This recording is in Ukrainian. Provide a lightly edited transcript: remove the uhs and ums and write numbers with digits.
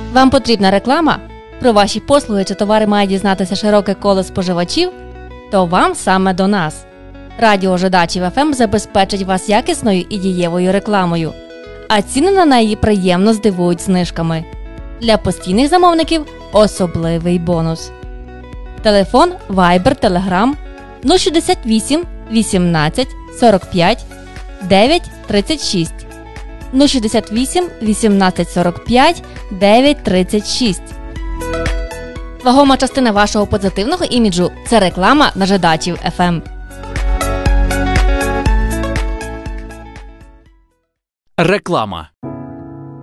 Вам потрібна реклама? Про ваші послуги чи товари має дізнатися широке коло споживачів? То вам саме до нас. Радіо Жидачів ФМ забезпечить вас якісною і дієвою рекламою. А ціни на неї приємно здивують знижками. Для постійних замовників особливий бонус. Телефон Viber, Telegram 068 18 45 9 36. 068 18 45 9 36. Вагома частина вашого позитивного іміджу – це реклама на Жидачів ФМ. Реклама.